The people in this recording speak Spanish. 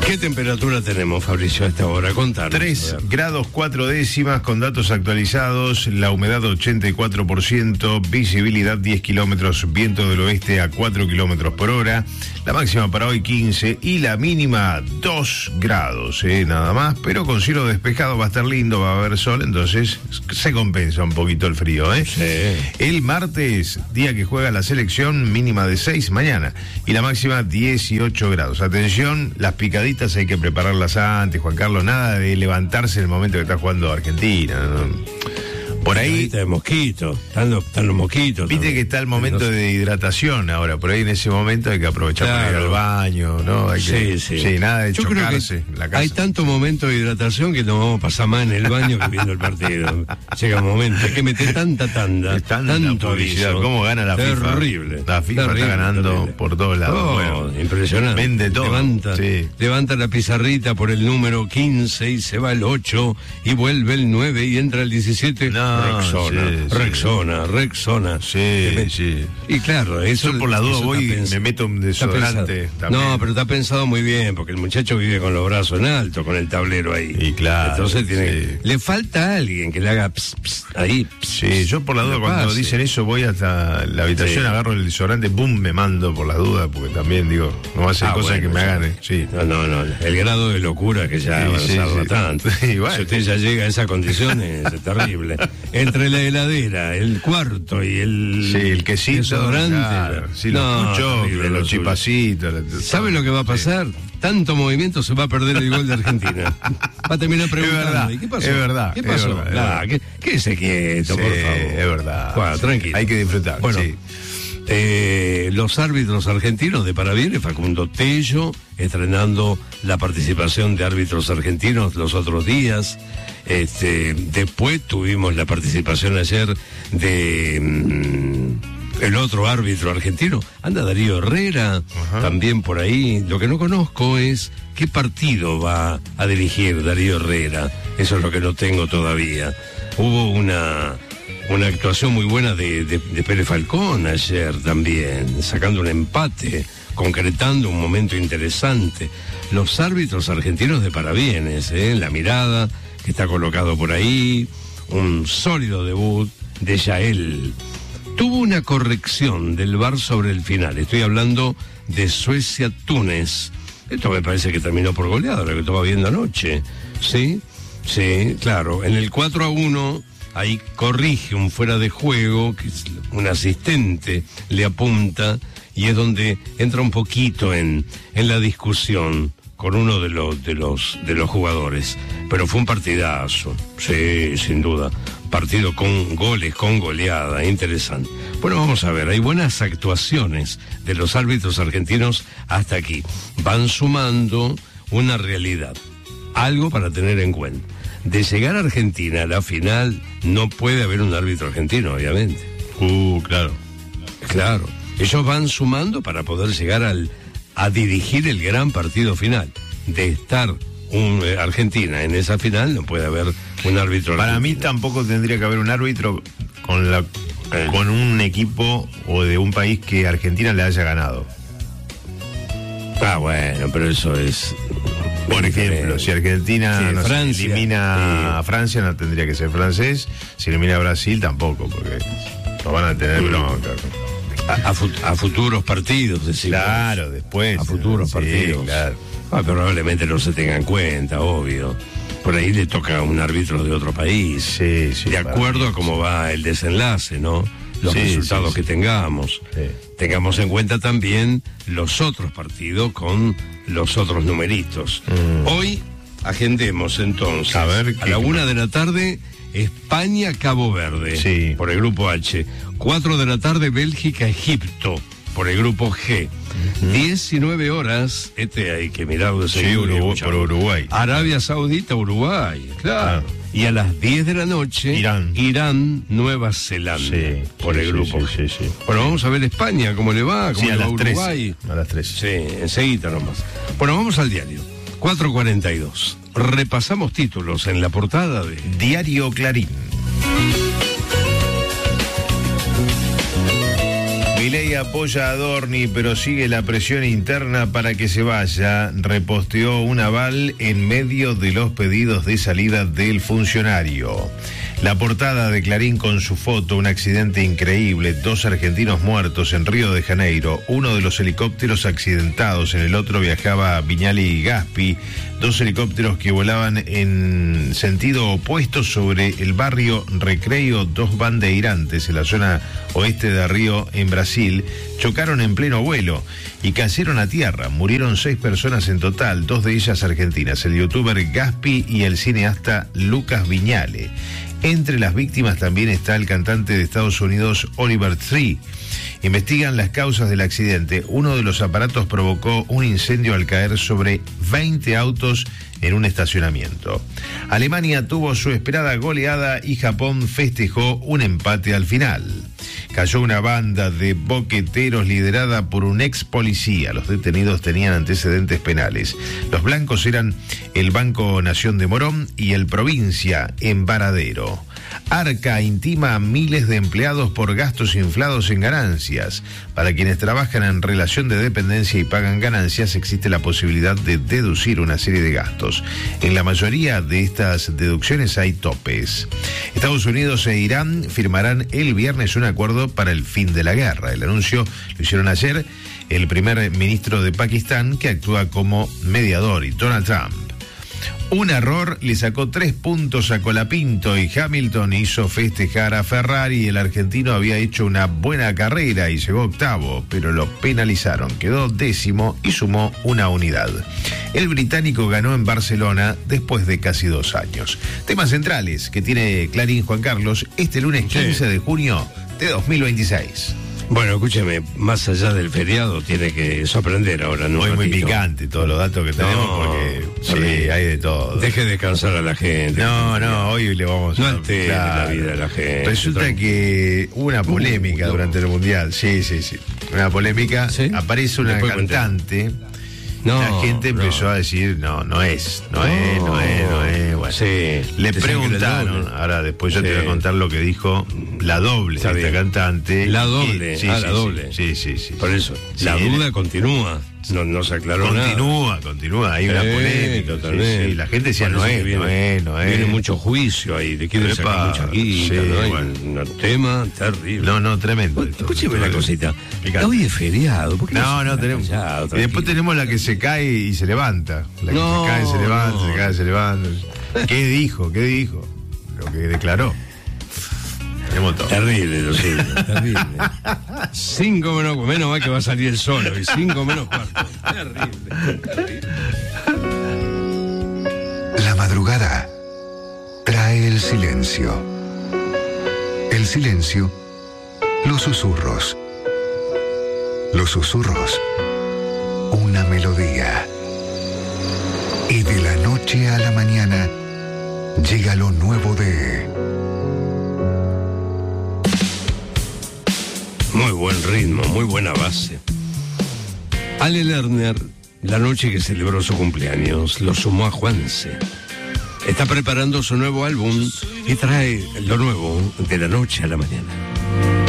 ¿Qué temperatura tenemos, Fabricio, a esta hora? Contanos. 3 grados 4 décimas con datos actualizados, la humedad 84%, visibilidad 10 kilómetros, viento del oeste a 4 kilómetros por hora, la máxima para hoy 15 y la mínima 2 grados, nada más, pero con cielo despejado va a estar lindo, va a haber sol, entonces se compensa un poquito el frío, Sí. El martes, día que juega la selección, mínima de 6 mañana y la máxima 18 grados. Atención, las picaditas hay que prepararlas antes, Juan Carlos, nada de levantarse en el momento que está jugando Argentina, ¿no? Por ahí de mosquitos, están los mosquitos. Viste también. que está el momento de hidratación ahora, por ahí en ese momento hay que aprovechar para ir al baño, ¿no? Hay que, sí, nada de Yo chocarse creo que la casa. hay tanto momento de hidratación que nos vamos a pasar más en el baño que viendo el partido. Llega un momento, hay que meter tanta tanda, tanto publicidad, aviso. cómo gana la FIFA. Terrible. La FIFA terrible, está ganando terrible. por todos lados. Bueno, impresionante. vende todo. Levanta la pizarrita por el número 15 y se va el 8 y vuelve el 9 y entra el 17. Rexona. Sí. Y claro, eso. Yo por la duda eso voy y está me meto un desodorante también. No, pero está pensado muy bien, porque el muchacho vive con los brazos en alto, con el tablero ahí. Y claro. Entonces le falta a alguien que le haga ahí. Sí, yo por la duda cuando dicen eso voy hasta la habitación, agarro el desodorante, boom, me mando por la duda, porque también digo, no va a ser cosas que me hagan. Sí. No, el grado de locura que ya avanzarla tanto. Sí, bueno. Si usted ya llega a esas condiciones, es terrible. Entre la heladera, el cuarto y el quesito, desodorante. Claro. Sí, los puchoclos, los chipacitos. ¿Sabe lo que va a pasar? Tanto movimiento se va a perder el gol de Argentina. Va a terminar preguntando, ¿y qué pasó? Es verdad. ¿Qué pasó? Quédese quieto, por favor. Es verdad. Bueno, tranquilo. Hay que disfrutar. Bueno, los árbitros argentinos de Paraviene, Facundo Tello, estrenando la participación de árbitros argentinos los otros días. Después tuvimos la participación ayer de el otro árbitro argentino. Anda Darío Herrera, también por ahí. Lo que no conozco es qué partido va a dirigir Darío Herrera. Eso es lo que no tengo todavía. Hubo una actuación muy buena de Pérez Falcón ayer también, sacando un empate, concretando un momento interesante. Los árbitros argentinos de parabienes, la mirada que está colocado por ahí, un sólido debut de Yael. Tuvo una corrección del VAR sobre el final, estoy hablando de Suecia-Túnez. Esto me parece que terminó por goleada, lo que estaba viendo anoche. Sí, claro, en el 4-1... ahí corrige un fuera de juego, que un asistente le apunta, y es donde entra un poquito en la discusión con uno de los jugadores. Pero fue un partidazo, sí, sin duda. Partido con goles, con goleada, interesante. Bueno, vamos a ver, hay buenas actuaciones de los árbitros argentinos hasta aquí. Van sumando una realidad, algo para tener en cuenta. De llegar a Argentina a la final, no puede haber un árbitro argentino, obviamente. Claro. Ellos van sumando para poder llegar a dirigir el gran partido final. De estar Argentina en esa final, no puede haber un árbitro argentino. Para mí tampoco tendría que haber un árbitro con un equipo o de un país que Argentina le haya ganado. Bueno, pero eso es... Por ejemplo, si Argentina elimina a Francia, no tendría que ser francés. Si elimina a Brasil, tampoco, porque no van a tener bronca. A futuros partidos, decimos. Claro, después. A futuros partidos. Claro. Probablemente no se tenga en cuenta, obvio. Por ahí le toca a un árbitro de otro país. Sí, de acuerdo a cómo va el desenlace, ¿no? Los resultados que tengamos. Tengamos en cuenta también los otros partidos con los otros numeritos. Hoy agendemos entonces a la 1:00 p.m. España-Cabo Verde, por el grupo H. 4:00 p.m. Bélgica-Egipto, por el grupo G. 19 horas, hay que mirarlo de seguido. Por Uruguay. Arabia Saudita, Uruguay, claro. Y a las 10 de la noche, Irán, Nueva Zelanda, por el grupo. Bueno, vamos a ver España, cómo le va, cómo le va Uruguay. A las 3. Sí, enseguida nomás. Bueno, vamos al diario. 4:42. Repasamos títulos en la portada de Diario Clarín. Milei apoya a Adorni, pero sigue la presión interna para que se vaya. Reposteó un aval en medio de los pedidos de salida del funcionario. La portada de Clarín con su foto, un accidente increíble, 2 argentinos muertos en Río de Janeiro, uno de los helicópteros accidentados, en el otro viajaba Viñali y Gaspi, 2 helicópteros que volaban en sentido opuesto sobre el barrio Recreio dos Bandeirantes, en la zona oeste de Río, en Brasil, chocaron en pleno vuelo y cayeron a tierra. Murieron 6 personas en total, 2 de ellas argentinas, el youtuber Gaspi y el cineasta Lucas Viñale. Entre las víctimas también está el cantante de Estados Unidos Oliver Tree. Investigan las causas del accidente. Uno de los aparatos provocó un incendio al caer sobre 20 autos en un estacionamiento. Alemania tuvo su esperada goleada y Japón festejó un empate al final. Cayó una banda de boqueteros liderada por un ex policía. Los detenidos tenían antecedentes penales. Los blancos eran el Banco Nación de Morón y el Provincia en Varadero. Arca intima a miles de empleados por gastos inflados en ganancias. Para quienes trabajan en relación de dependencia y pagan ganancias, existe la posibilidad de deducir una serie de gastos. En la mayoría de estas deducciones hay topes. Estados Unidos e Irán firmarán el viernes un acuerdo para el fin de la guerra. El anuncio lo hicieron ayer el primer ministro de Pakistán, que actúa como mediador, y Donald Trump. Un error le sacó 3 puntos a Colapinto y Hamilton hizo festejar a Ferrari. El argentino había hecho una buena carrera y llegó octavo, pero lo penalizaron. Quedó 10º y sumó una unidad. El británico ganó en Barcelona después de casi 2 años. Temas centrales que tiene Clarín, Juan Carlos, este lunes 15 de junio de 2026. Bueno, escúcheme, más allá del feriado tiene que sorprender ahora, ¿no? Hoy muy picante todos los datos que tenemos, porque sí, hay de todo. Deje descansar a la gente. No, hoy le vamos a... No altere la vida de la gente. Resulta que hubo una polémica durante el Mundial, sí. Una polémica, ¿sí? Aparece una cantante... la gente empezó a decir, no es. Bueno, sí, le preguntaron, ahora después yo te voy a contar lo que dijo la doble de esta cantante. La doble, la doble. Sí. Por eso, la duda continúa. No se aclaró nada. Continúa, hay una polémica. Sí. La gente decía, no es. Viene mucho juicio ahí, de quién sacar mucha guita, un tema terrible. No, tremendo. Escúcheme una cosita. Hoy es feriado. No tenemos. Y después tenemos la que se cae y se levanta. La que se cae, se levanta, se cae, se levanta. ¿Qué dijo? Lo que declaró. Terrible, lo siento, terrible. 5 menos mal que va a salir el sol hoy, 5 menos cuarto. Terrible. La madrugada trae el silencio. El silencio, los susurros. Los susurros, una melodía. Y de la noche a la mañana llega lo nuevo de... Muy buen ritmo, muy buena base. Ale Lerner, la noche que celebró su cumpleaños, lo sumó a Juanse. Está preparando su nuevo álbum y trae lo nuevo de la noche a la mañana.